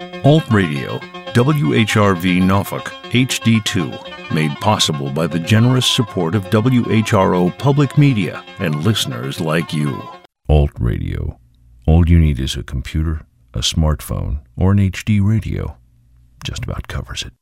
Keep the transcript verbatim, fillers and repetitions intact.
Alt Radio, W H R V Norfolk, H D two, made possible by the generous support of W H R O Public Media and listeners like you. Alt Radio. All you need is a computer, a smartphone, or an H D radio. Just about covers it.